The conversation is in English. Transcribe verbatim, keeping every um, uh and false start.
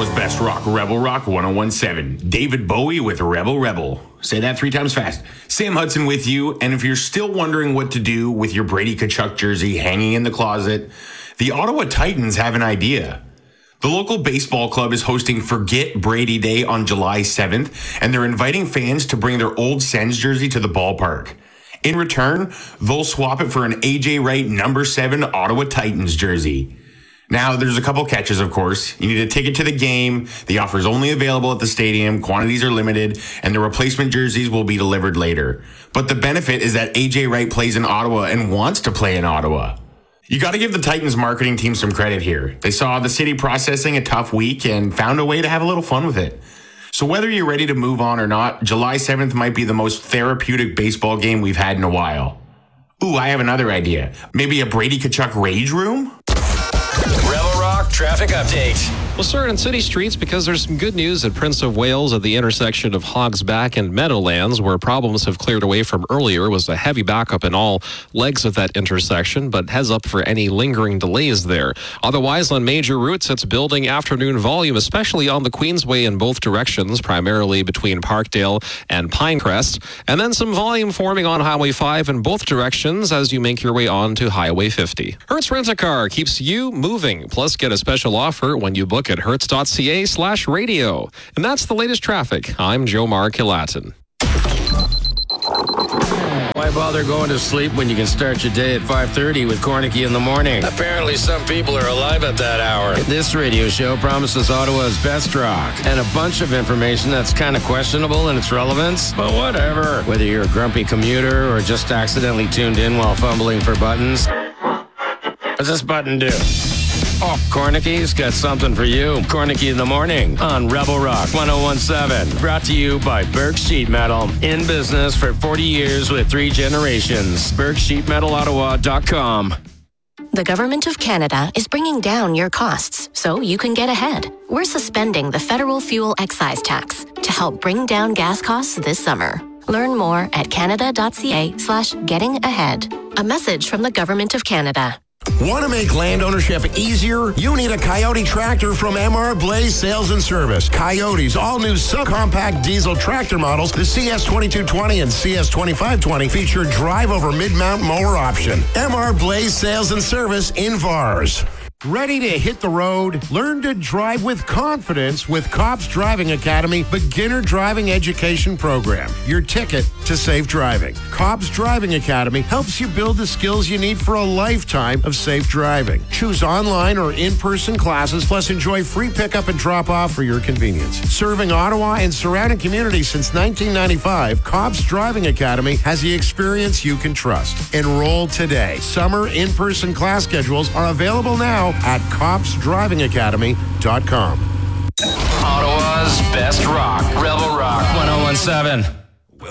Ottawa's best rock, Rebel Rock one oh one seven. David Bowie with Rebel Rebel. Say that three times fast. Sam Hudson with you, and if you're still wondering what to do with your Brady Tkachuk jersey hanging in the closet, the Ottawa Titans have an idea. The local baseball club is hosting Forget Brady Day on July seventh, and they're inviting fans to bring their old Sens jersey to the ballpark. In return, they'll swap it for an A J Wright number seven Ottawa Titans jersey. Now, there's a couple catches, of course. You need a ticket to the game. The offer is only available at the stadium. Quantities are limited, and the replacement jerseys will be delivered later. But the benefit is that A J Wright plays in Ottawa and wants to play in Ottawa. You got to give the Titans marketing team some credit here. They saw the city processing a tough week and found a way to have a little fun with it. So whether you're ready to move on or not, July seventh might be the most therapeutic baseball game we've had in a while. Ooh, I have another idea. Maybe a Brady Tkachuk rage room? Rebel Rock traffic update. We'll start on city streets because there's some good news at Prince of Wales at the intersection of Hog's Back and Meadowlands, where problems have cleared away from earlier. It was a heavy backup in all legs of that intersection, but heads up for any lingering delays there. Otherwise, on major routes, it's building afternoon volume, especially on the Queensway in both directions, primarily between Parkdale and Pinecrest, and then some volume forming on Highway five in both directions as you make your way on to Highway fifty. Hertz Rent-A-Car keeps you moving. Plus, get a special offer when you book at hertz.ca slash radio. And that's the latest traffic. I'm Joe Mark-Kilatin. Why bother going to sleep when you can start your day at five thirty with Cornicky in the morning? Apparently some people are alive at that hour. This radio show promises Ottawa's best rock and a bunch of information that's kind of questionable in its relevance, but whatever. Whether you're a grumpy commuter or just accidentally tuned in while fumbling for buttons, what's this button do? Oh, Cornicky's got something for you. Cornicky in the morning on Rebel Rock one oh one seven. Brought to you by Burke Sheet Metal. In business for forty years with three generations. burke sheet metal ottawa dot com. The Government of Canada is bringing down your costs so you can get ahead. We're suspending the federal fuel excise tax to help bring down gas costs this summer. Learn more at canada.ca slash getting ahead. A message from the Government of Canada. Want to make land ownership easier? You need a Coyote tractor from M R Blaze Sales and Service. Coyote's all-new subcompact diesel tractor models, the C S twenty-two twenty and C S twenty-five twenty, feature drive-over mid-mount mower option. M R Blaze Sales and Service in Vars. Ready to hit the road? Learn to drive with confidence with Cops Driving Academy Beginner Driving Education Program. Your ticket to safe driving. Cops Driving Academy helps you build the skills you need for a lifetime of safe driving. Choose online or in-person classes, plus enjoy free pickup and drop-off for your convenience. Serving Ottawa and surrounding communities since nineteen ninety-five, Cops Driving Academy has the experience you can trust. Enroll today. Summer in-person class schedules are available now at cops driving academy dot com. Ottawa's best rock. Rebel Rock one oh one seven.